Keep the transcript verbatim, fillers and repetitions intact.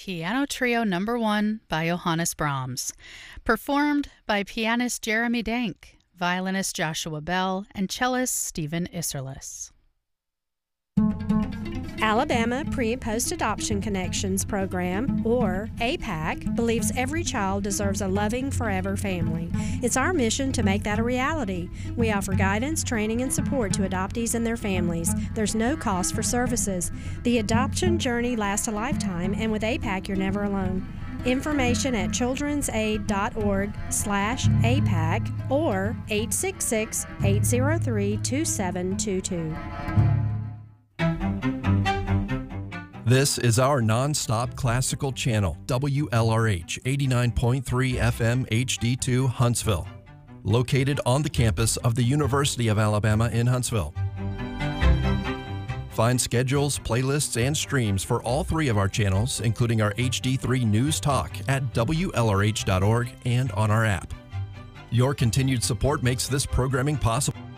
Piano Trio Number One by Johannes Brahms, performed by pianist Jeremy Dank, violinist Joshua Bell, and cellist Stephen Isserlis. Alabama Pre- and Post-Adoption Connections Program, or A PAC, believes every child deserves a loving, forever family. It's our mission to make that a reality. We offer guidance, training, and support to adoptees and their families. There's no cost for services. The adoption journey lasts a lifetime, and with A PAC, you're never alone. Information at children'said.org slash APAC or eight six six, eight zero three, two seven two two. This is our non-stop classical channel, W L R H eighty-nine point three F M H D two Huntsville, located on the campus of the University of Alabama in Huntsville. Find schedules, playlists, and streams for all three of our channels, including our H D three News Talk at W L R H dot org and on our app. Your continued support makes this programming possible.